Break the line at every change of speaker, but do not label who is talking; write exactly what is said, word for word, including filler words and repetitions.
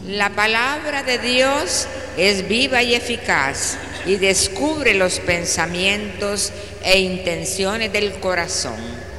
La palabra de Dios es viva y eficaz y descubre los pensamientos e intenciones del corazón.